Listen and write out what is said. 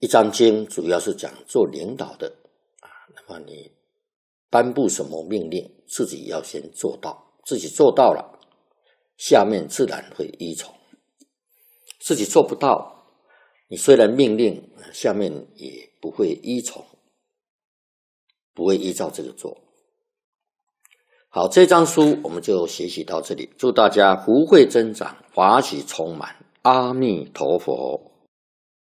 一章经主要是讲做领导的那么你颁布什么命令，自己要先做到，自己做到了，下面自然会依从。自己做不到，你虽然命令，下面也不会依从，不会依照这个做。好，这章书我们就学习到这里，祝大家福慧增长，法喜充满，阿弥陀佛。